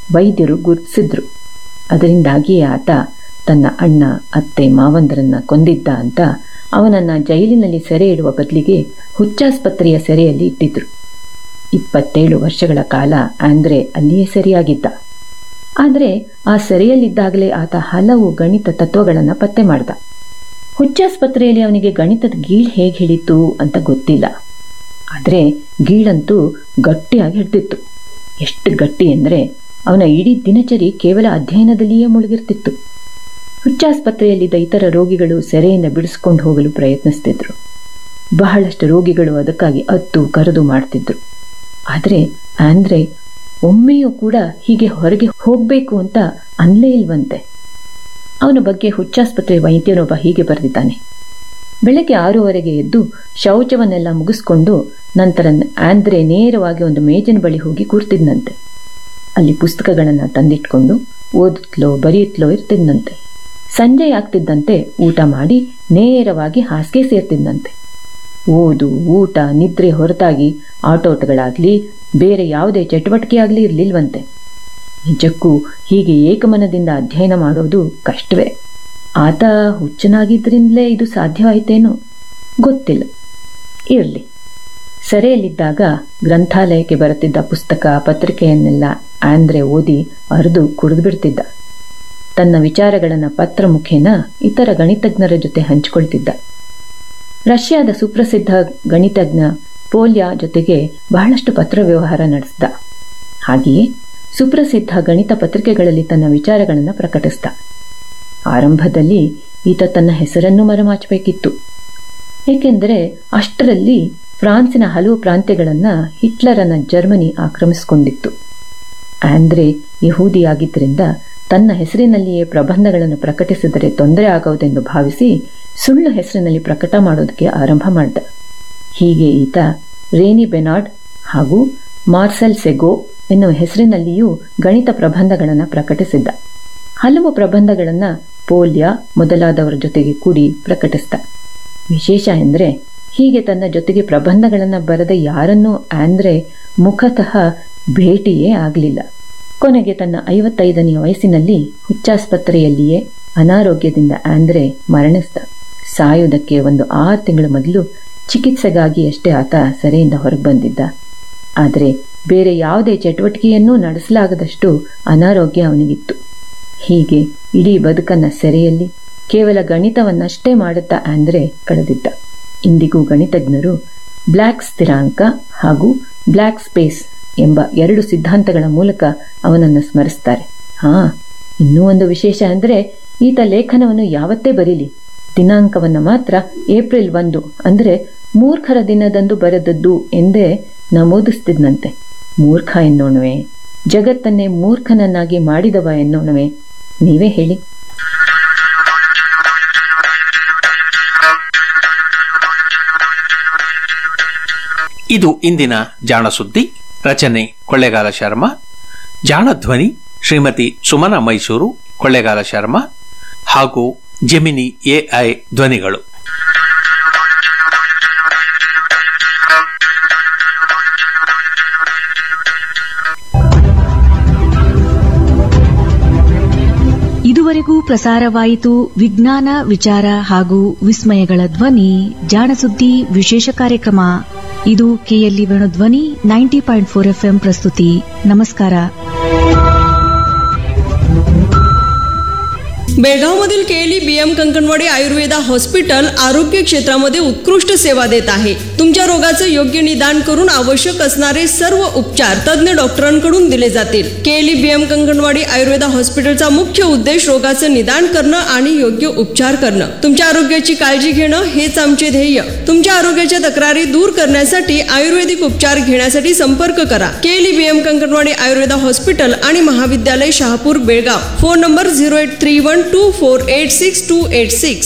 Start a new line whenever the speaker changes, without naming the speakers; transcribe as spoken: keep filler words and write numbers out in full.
ವೈದ್ಯರು ಗುರುತಿಸಿದ್ರು. ಅದರಿಂದಾಗಿಯೇ ಆತ ತನ್ನ ಅಣ್ಣ ಅತ್ತೆ ಮಾವಂದರನ್ನ ಕೊಂದಿದ್ದ ಅಂತ ಅವನನ್ನ ಜೈಲಿನಲ್ಲಿ ಸೆರೆ ಇಡುವ ಬದಲಿಗೆ ಹುಚ್ಚಾಸ್ಪತ್ರೆಯ ಸೆರೆಯಲ್ಲಿ ಇಟ್ಟಿದ್ರು. ಇಪ್ಪತ್ತೇಳು ವರ್ಷಗಳ ಕಾಲ ಆಂದ್ರೆ ಅಲ್ಲಿಯೇ ಸೆರೆಯಾಗಿದ್ದ. ಆದರೆ ಆ ಸೆರೆಯಲ್ಲಿದ್ದಾಗಲೇ ಆತ ಹಲವು ಗಣಿತ ತತ್ವಗಳನ್ನು ಪತ್ತೆ ಮಾಡ್ದ. ಹುಚ್ಚಾಸ್ಪತ್ರೆಯಲ್ಲಿ ಅವನಿಗೆ ಗಣಿತದ ಗೀಳ್ ಹೇಗೆ ಹಿಡಿತು ಅಂತ ಗೊತ್ತಿಲ್ಲ. ಆದರೆ ಗೀಳಂತೂ ಗಟ್ಟಿಯಾಗಿ ಹಿಡ್ದಿತ್ತು. ಎಷ್ಟು ಗಟ್ಟಿ ಅಂದರೆ ಅವನ ಇಡೀ ದಿನಚರಿ ಕೇವಲ ಅಧ್ಯಯನದಲ್ಲಿಯೇ ಮುಳುಗಿರ್ತಿತ್ತು. ಹುಚ್ಚಾಸ್ಪತ್ರೆಯಲ್ಲಿದ್ದ ಇತರ ರೋಗಿಗಳು ಸೆರೆಯಿಂದ ಬಿಡಿಸ್ಕೊಂಡು ಹೋಗಲು ಪ್ರಯತ್ನಿಸ್ತಿದ್ರು. ಬಹಳಷ್ಟು ರೋಗಿಗಳು ಅದಕ್ಕಾಗಿ ಅತ್ತು ಕರೆದು ಮಾಡ್ತಿದ್ರು. ಆದರೆ ಆಂದ್ರೆ ಒಮ್ಮೆಯೂ ಕೂಡ ಹೀಗೆ ಹೊರಗೆ ಹೋಗಬೇಕು ಅಂತ ಅನ್ಲೇ ಇಲ್ವಂತೆ. ಅವನ ಬಗ್ಗೆ ಹುಚ್ಚಾಸ್ಪತ್ರೆ ವೈದ್ಯನೊಬ್ಬ ಹೀಗೆ ಬರೆದಿದ್ದಾನೆ: ಬೆಳಗ್ಗೆ ಆರೂವರೆಗೆ ಎದ್ದು ಶೌಚವನ್ನೆಲ್ಲ ಮುಗಿಸ್ಕೊಂಡು ನಂತರ ಆಂದ್ರೆ ನೇರವಾಗಿ ಒಂದು ಮೇಜಿನ ಬಳಿ ಹೋಗಿ ಕೂರ್ತಿದ್ನಂತೆ. ಅಲ್ಲಿ ಪುಸ್ತಕಗಳನ್ನು ತಂದಿಟ್ಕೊಂಡು ಓದುತ್ತಲೋ ಬರೆಯುತ್ತಲೋ ಇರ್ತಿದ್ನಂತೆ. ಸಂಜೆ ಆಗ್ತಿದ್ದಂತೆ ಊಟ ಮಾಡಿ ನೇರವಾಗಿ ಹಾಸಿಗೆ ಸೇರ್ತಿದ್ದಂತೆ. ಓದು, ಊಟ, ನಿದ್ರೆ ಹೊರತಾಗಿ ಆಟೋಟಗಳಾಗ್ಲಿ ಬೇರೆ ಯಾವುದೇ ಚಟುವಟಿಕೆ ಆಗಲಿ ಇರಲಿಲ್ವಂತೆ. ನಿಜಕ್ಕೂ ಹೀಗೆ ಏಕಮನದಿಂದ ಅಧ್ಯಯನ ಮಾಡೋದು ಕಷ್ಟವೇ. ಆತ ಹುಚ್ಚನಾಗಿದ್ದರಿಂದಲೇ ಇದು ಸಾಧ್ಯವಾಯಿತೇನೋ ಗೊತ್ತಿಲ್ಲ. ಇರಲಿ. ಸೆರೆಯಲ್ಲಿದ್ದಾಗ ಗ್ರಂಥಾಲಯಕ್ಕೆ ಬರುತ್ತಿದ್ದ ಪುಸ್ತಕ ಪತ್ರಿಕೆಯನ್ನೆಲ್ಲ ಆಂದ್ರೆ ಓದಿ ಅರ್ದು ಕುಡಿದು ಬಿಡ್ತಿದ್ದ. ತನ್ನ ವಿಚಾರಗಳನ್ನು ಪತ್ರ ಮುಖೇನ ಇತರ ಗಣಿತಜ್ಞರ ಜೊತೆ ಹಂಚಿಕೊಳ್ತಿದ್ದ. ರಷ್ಯಾದ ಸುಪ್ರಸಿದ್ಧ ಗಣಿತಜ್ಞ ಪೋಲ್ಯಾ ಜೊತೆಗೆ ಬಹಳಷ್ಟು ಪತ್ರ ವ್ಯವಹಾರ ನಡೆಸಿದ. ಹಾಗೆಯೇ ಸುಪ್ರಸಿದ್ಧ ಗಣಿತ ಪತ್ರಿಕೆಗಳಲ್ಲಿ ತನ್ನ ವಿಚಾರಗಳನ್ನು ಪ್ರಕಟಿಸಿದ. ಆರಂಭದಲ್ಲಿ ಈತ ತನ್ನ ಹೆಸರನ್ನು ಮರೆಮಾಚಬೇಕಿತ್ತು. ಏಕೆಂದರೆ ಅಷ್ಟರಲ್ಲಿ ಫ್ರಾನ್ಸಿನ ಹಲವು ಪ್ರಾಂತ್ಯಗಳನ್ನು ಹಿಟ್ಲರನ ಜರ್ಮನಿ ಆಕ್ರಮಿಸಿಕೊಂಡಿತ್ತು. ಆಂದ್ರೆ ಯಹೂದಿಯಾಗಿದ್ದರಿಂದ ತನ್ನ ಹೆಸರಿನಲ್ಲಿಯೇ ಪ್ರಬಂಧಗಳನ್ನು ಪ್ರಕಟಿಸಿದರೆ ತೊಂದರೆ ಆಗುವುದೆಂದು ಭಾವಿಸಿ ಸುಳ್ಳು ಹೆಸರಿನಲ್ಲಿ ಪ್ರಕಟ ಮಾಡೋದಕ್ಕೆ ಆರಂಭ ಮಾಡಿದ. ಹೀಗೆ ಈತ ರೇನಿ ಬೆನಾರ್ಡ್ ಹಾಗೂ ಮಾರ್ಸೆಲ್ ಸೆಗೋ ಎನ್ನುವ ಹೆಸರಿನಲ್ಲಿಯೂ ಗಣಿತ ಪ್ರಬಂಧಗಳನ್ನು ಪ್ರಕಟಿಸಿದ್ದ. ಹಲವು ಪ್ರಬಂಧಗಳನ್ನು ಪೋಲ್ಯಾ ಮೊದಲಾದವರ ಜೊತೆಗೆ ಕೂಡಿ ಪ್ರಕಟಿಸಿದ. ವಿಶೇಷ ಎಂದರೆ ಹೀಗೆ ತನ್ನ ಜೊತೆಗೆ ಪ್ರಬಂಧಗಳನ್ನು ಬರೆದ ಯಾರನ್ನೂ ಆಂದ್ರೆ ಮುಖತಃ ಭೇಟಿಯೇ ಆಗಲಿಲ್ಲ. ಕೊನೆಗೆ ತನ್ನ ಐವತ್ತೈದನೆಯ ವಯಸ್ಸಿನಲ್ಲಿ ಹುಚ್ಚಾಸ್ಪತ್ರೆಯಲ್ಲಿಯೇ ಅನಾರೋಗ್ಯದಿಂದ ಆಂದ್ರೆ ಮರಣಿಸಿದ. ಸಾಯುವುದಕ್ಕೆ ಒಂದು ಆರು ತಿಂಗಳ ಮೊದಲು ಚಿಕಿತ್ಸೆಗಾಗಿ ಅಷ್ಟೇ ಆತ ಸೆರೆಯಿಂದ ಹೊರಗೆ ಬಂದಿದ್ದ. ಆದರೆ ಬೇರೆ ಯಾವುದೇ ಚಟುವಟಿಕೆಯನ್ನೂ ನಡೆಸಲಾಗದಷ್ಟು ಅನಾರೋಗ್ಯ ಅವನಿಗಿತ್ತು. ಹೀಗೆ ಇಡೀ ಬದುಕನ್ನ ಸೆರೆಯಲ್ಲಿ ಕೇವಲ ಗಣಿತವನ್ನಷ್ಟೇ ಮಾಡುತ್ತಾ ಆಂದ್ರೆ ಕಳೆದಿದ್ದ. ಇಂದಿಗೂ ಗಣಿತಜ್ಞರು ಬ್ಲ್ಯಾಕ್ ಸ್ಥಿರಾಂಕ ಹಾಗೂ ಬ್ಲ್ಯಾಕ್ ಸ್ಪೇಸ್ ಎಂಬ ಎರಡು ಸಿದ್ಧಾಂತಗಳ ಮೂಲಕ ಅವನನ್ನು ಸ್ಮರಿಸ್ತಾರೆ. ಹಾ, ಇನ್ನೂ ಒಂದು ವಿಶೇಷ ಅಂದರೆ ಈತ ಲೇಖನವನ್ನು ಯಾವತ್ತೇ ಬರೀಲಿ ದಿನಾಂಕವನ್ನು ಮಾತ್ರ ಏಪ್ರಿಲ್ ಒಂದು ಅಂದರೆ ಮೂರ್ಖರ ದಿನದಂದು ಬರೆದದ್ದು ಎಂದೇ ನಮೂದಿಸ್ತಿದ್ನಂತೆ. ಮೂರ್ಖ ಎನ್ನೋಣವೇ, ಜಗತ್ತನ್ನೇ ಮೂರ್ಖನನ್ನಾಗಿ ಮಾಡಿದವ ಎನ್ನೋಣವೇ, ನೀವೇ ಹೇಳಿ.
ಇದು ಇಂದಿನ ಜಾಣ ಸುದ್ದಿ. ರಚನೆ ಕೊಳ್ಳೇಗಾಲ ಶರ್ಮಾ. ಜಾಣ ಧ್ವನಿ ಶ್ರೀಮತಿ ಸುಮನಾ ಮೈಸೂರು, ಕೊಳ್ಳೇಗಾಲ ಶರ್ಮಾ ಹಾಗೂ ಜೆಮಿನಿ ಎಐ ಧ್ವನಿಗಳು.
ಇದುವರೆಗೂ ಪ್ರಸಾರವಾಯಿತು ವಿಜ್ಞಾನ ವಿಚಾರ ಹಾಗೂ ವಿಸ್ಮಯಗಳ ಧ್ವನಿ ಜಾಣಸುದ್ದಿ ವಿಶೇಷ ಕಾರ್ಯಕ್ರಮ. ಇದು KLE Venudhwani ninety point four FM ಪ್ರಸ್ತುತಿ. ನಮಸ್ಕಾರ.
बेळगावमधील KLE BM Kankanwadi Ayurveda hospital आरोग्य क्षेत्रामध्ये उत्कृष्ट सेवा देत आहे. तुमच्या रोगाचं योग्य निदान करून आवश्यक असणारे सर्व उपचार तज्ञ डॉक्टरांकडून दिले जातील. केएलई बीएम कंकणवाडी आयुर्वेदा हॉस्पिटलचा मुख्य उद्देश रोगाचं निदान करणं आणि योग्य उपचार करणं. तुमच्या आरोग्याची काळजी घेणं हेच आमचे ध्येय. तुमच्या आरोग्याच्या तक्रारी दूर करण्यासाठी आयुर्वेदिक उपचार घेण्यासाठी संपर्क करा. KLE BM Kankanwadi Ayurveda hospital आणि महाविद्यालय Shahapur Belgaum. Phone number zero eight three one two four eight six to eight six.